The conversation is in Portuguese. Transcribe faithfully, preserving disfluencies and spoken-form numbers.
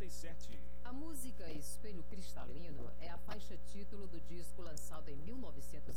e sete. A música Espelho Cristalino é a faixa título do disco lançado em mil novecentos